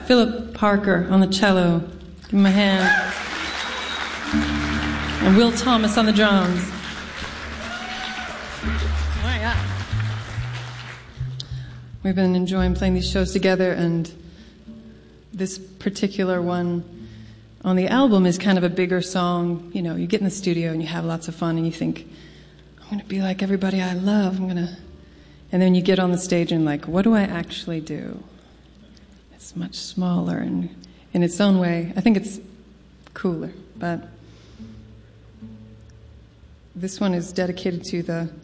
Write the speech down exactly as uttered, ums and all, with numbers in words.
Philip Parker on the cello. Give him a hand. And Will Thomas on the drums. Oh, yeah. We've been enjoying playing these shows together, and this particular one on the album is kind of a bigger song. You know, you get in the studio and you have lots of fun and you think, I'm going to be like everybody I love. I'm going to... And then you get on the stage and like, what do I actually do? It's much smaller and in its own way. I think it's cooler, but this one is dedicated to the